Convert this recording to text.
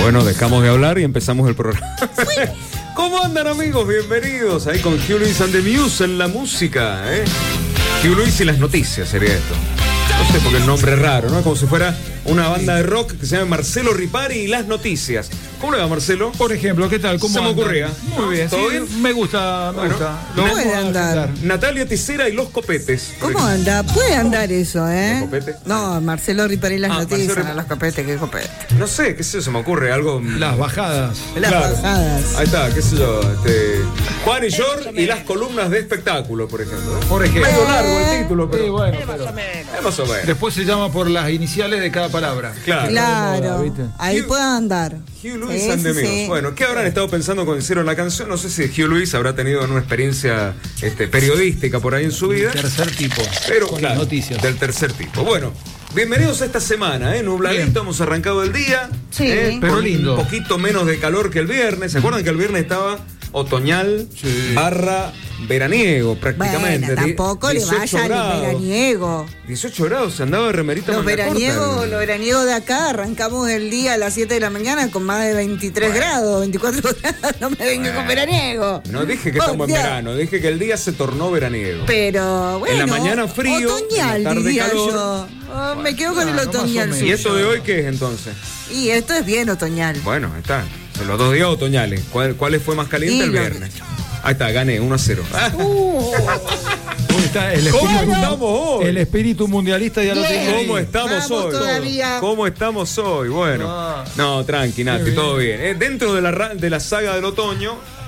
Bueno, dejamos de hablar y empezamos el programa. ¿Cómo andan, amigos? Bienvenidos ahí con Hugh Lewis and the Muse en la música, ¿eh? Hugh Lewis y las noticias sería esto. No sé, porque el nombre es raro, ¿no? Como si fuera una banda de rock que se llama Marcelo Ripari y las noticias. ¿Cómo le va, Marcelo? Por ejemplo, ¿qué tal? ¿Cómo se me andan? ocurría? Muy bien, ¿Todo sí, bien? Me gusta. No puede andar. Natalia Ticera y los copetes. ¿Cómo anda? Puede andar eso, ¿eh? ¿Los copetes? No, Marcelo Ripari las noticias, Marcelo no los copetes, ¿qué copete? No sé, qué sé yo, se me ocurre algo. Las bajadas. Las bajadas. Ahí está, qué sé yo. Juan y George y las columnas de espectáculo, por ejemplo. Por ejemplo. Medio largo el título, pero. Sí, bueno, pero Es más o menos. después se llama por las iniciales de cada palabra. Claro, ¿viste? ahí puede andar. Hugh Lewis Sí, and the sí, Muse. sí. Bueno, ¿qué habrán estado pensando cuando hicieron la canción? No sé si Hugh Lewis habrá tenido una experiencia periodística por ahí en su vida. Tercer tipo. Pero con claro, las noticias. del tercer tipo. Bueno, bienvenidos a esta semana, nubladito, Bien. hemos arrancado el día. Sí. Pero con lindo. Un poquito menos de calor que el viernes. ¿Se acuerdan que el viernes estaba otoñal Sí. barra veraniego prácticamente? Bueno, tampoco le 18 vaya al grados. veraniego. 18 grados, se andaba de remerita Los manga corta. veraniegos de acá, arrancamos el día a las 7 de la mañana con más de 23 grados, 24 grados, no me venga con veraniego. No dije que Oh, estamos en Dios. verano, dije que el día se tornó veraniego. Pero bueno, En la mañana frío, otoñal, en la tarde diría calor. yo. Me quedo con el claro, otoñal más o ¿Y suyo. esto de hoy qué es entonces? Y esto es bien otoñal. Bueno, ahí está. Los 2 días otoñales. ¿Cuál fue más caliente? Y El no. viernes. Ahí está, gané 1-0. Hoy está el ¿Cómo espíritu, estamos hoy? el espíritu mundialista ya lo Bien. tengo ahí. ¿Cómo estamos Vamos hoy? todavía. ¿Cómo estamos hoy? Bueno. Ah. No, tranqui, Nati, Bien. todo bien. Dentro de la saga del otoño,